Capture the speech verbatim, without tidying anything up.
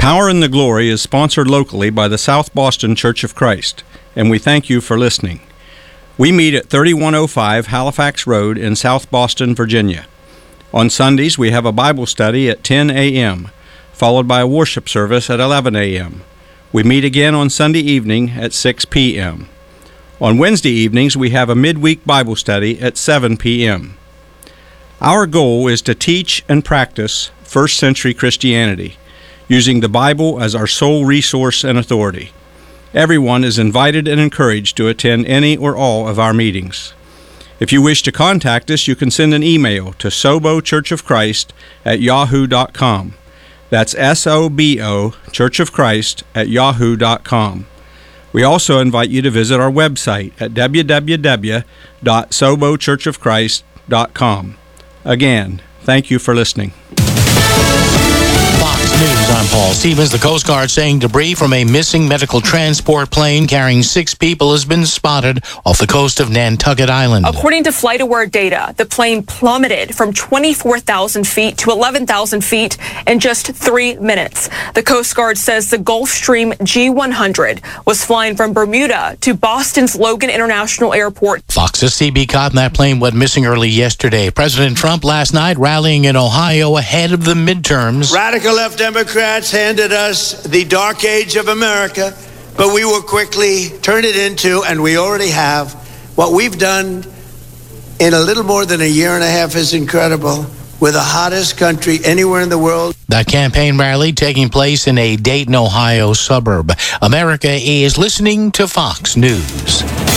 Power in the Glory is sponsored locally by the South Boston Church of Christ, and we thank you for listening. We meet at thirty-one oh five Halifax Road in South Boston, Virginia. On Sundays, we have a Bible study at ten a.m., followed by a worship service at eleven a.m. We meet again on Sunday evening at six p.m. On Wednesday evenings, we have a midweek Bible study at seven p.m. Our goal is to teach and practice first century Christianity, using the Bible as our sole resource and authority. Everyone is invited and encouraged to attend any or all of our meetings. If you wish to contact us, you can send an email to sobochurchofchrist at yahoo dot com. That's S O B O, Church of Christ, at yahoo dot com. We also invite you to visit our website at w w w dot sobo church of christ dot com. Again, thank you for listening. Fox News, I'm Paul Stevens. The Coast Guard saying debris from a missing medical transport plane carrying six people has been spotted off the coast of Nantucket Island. According to FlightAware data, the plane plummeted from twenty-four thousand feet to eleven thousand feet in just three minutes. The Coast Guard says the Gulfstream G one hundred was flying from Bermuda to Boston's Logan International Airport. Fox's C B caught in that plane went missing early yesterday. President Trump last night rallying in Ohio ahead of the midterms. Radical left Democrats handed us the dark age of America, but we will quickly turn it into, and we already have, what we've done in a little more than a year and a half is incredible. We're the hottest country anywhere in the world. That campaign rally taking place in a Dayton, Ohio suburb. America is listening to Fox News.